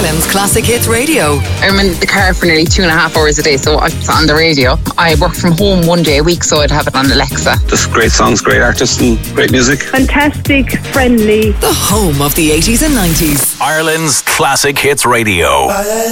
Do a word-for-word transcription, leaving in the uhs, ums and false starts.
Ireland's Classic Hits Radio. I'm in the car for nearly two and a half hours a day, so it's on the radio. I work from home one day a week, so I'd have it on Alexa. Just great songs, great artists and great music. Fantastic, friendly. The home of the eighties and nineties. Ireland's Classic Hits Radio.